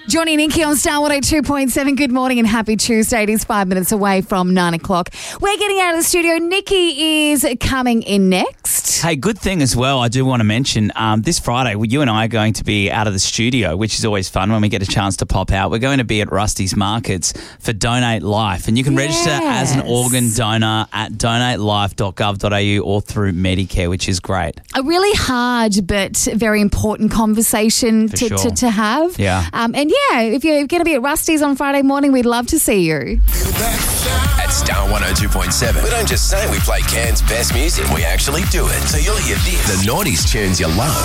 Johnny and Nikki on Star 102.7. Good morning and happy Tuesday. It is 5 minutes away from 9 o'clock. We're getting out of the studio. Nikki is coming in next. Hey, good thing as well, I do want to mention, this Friday, you and I are going to be out of the studio, which is always fun when we get a chance to pop out. We're going to be at Rusty's Markets for Donate Life, and you can register as an organ donor at donatelife.gov.au or through Medicare, which is great. A really hard but very important conversation to have. Yeah. And if you're going to be at Rusty's on Friday morning, we'd love to see you. At Star 102.7, we don't just say we play Cairns' best music, we actually do it. So you'll hear this. The 90s tunes you love